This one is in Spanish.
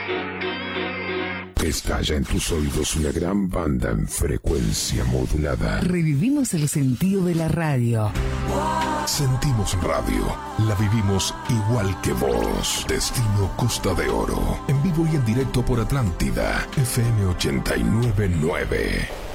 Estalla en tus oídos una gran banda en frecuencia modulada. Revivimos el sentido de la radio. Sentimos radio, la vivimos igual que vos. Destino Costa de Oro, en vivo y en directo por Atlántida, FM 89.9.